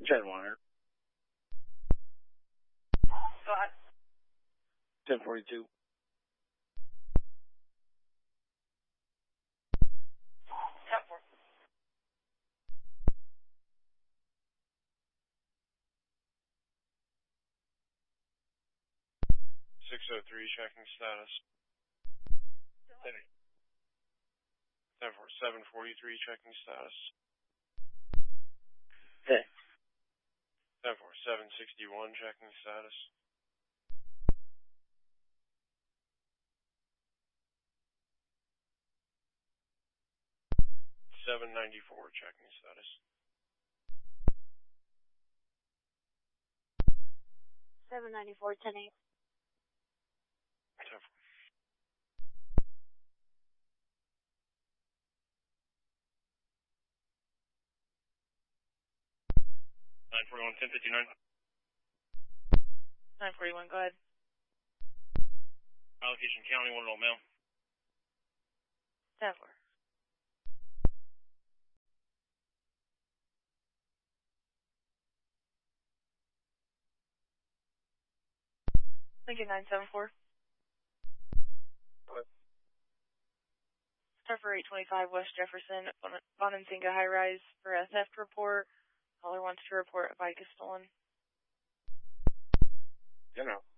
Jen Wire. Go ahead. 1042. 10-4. 603, checking status. 10-4, 743, checking status. Hey. 10-4, 761, checking status. 794, checking status. 794, 10-8. 10-4. 941, 1059. 941, go ahead. Allocation County, 1 roll mail. 10-4. Lincoln 974. What? Star for 825 West Jefferson, Bonanzinga High Rise for a theft report. Caller wants to report a bike is stolen. You know.